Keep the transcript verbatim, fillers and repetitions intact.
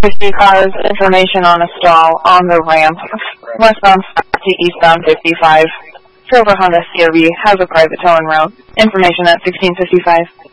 fifty cars, information on a stall on the ramp, westbound to eastbound fifty-five. Silver Honda C R V has a private towing route. Information at sixteen fifty-five.